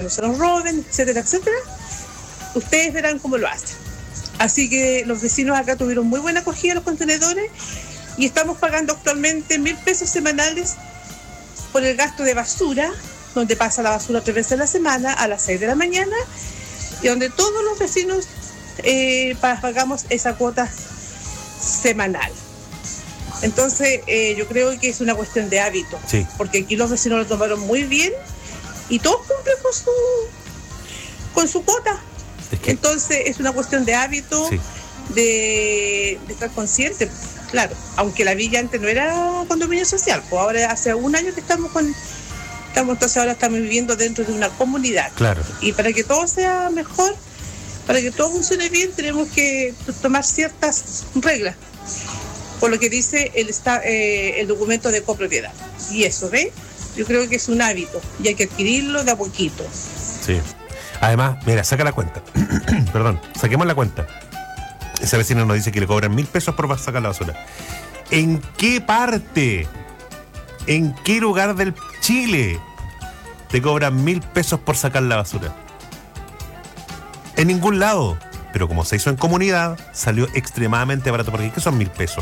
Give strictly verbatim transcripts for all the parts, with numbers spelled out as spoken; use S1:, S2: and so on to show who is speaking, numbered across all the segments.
S1: no se nos roben, etcétera, etcétera. Ustedes verán cómo lo hacen. Así que los vecinos acá tuvieron muy buena acogida a los contenedores y estamos pagando actualmente mil pesos semanales por el gasto de basura, donde pasa la basura tres veces a la semana a las seis de la mañana y donde todos los vecinos eh, pagamos esa cuota semanal. Entonces eh, yo creo que es una cuestión de hábito,
S2: sí.
S1: Porque aquí los vecinos lo tomaron muy bien y todos cumplen con su con su cuota. Es que... Entonces es una cuestión de hábito, sí. de, de estar consciente, claro, aunque la villa antes no era condominio social, pues ahora hace un año que estamos con estamos entonces ahora estamos viviendo dentro de una comunidad,
S2: claro.
S1: Y para que todo sea mejor, para que todo funcione bien, tenemos que tomar ciertas reglas, por lo que dice el, eh, el documento de copropiedad. Y eso, ¿ves? Yo creo que es un hábito y hay que adquirirlo de a poquito.
S2: Sí. Además, mira, saca la cuenta. Perdón, saquemos la cuenta. Esa vecina nos dice que le cobran mil pesos por sacar la basura. ¿En qué parte? ¿En qué lugar del Chile te cobran mil pesos por sacar la basura? En ningún lado. Pero como se hizo en comunidad, salió extremadamente barato. Porque ¿qué son mil pesos?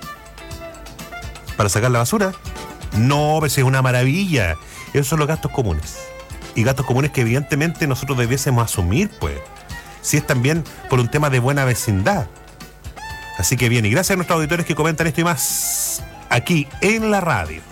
S2: ¿Para sacar la basura? No, pues es una maravilla. Esos son los gastos comunes. Y gastos comunes que evidentemente nosotros debiésemos asumir, pues. Si es también por un tema de buena vecindad. Así que bien, y gracias a nuestros auditores que comentan esto y más aquí en la radio.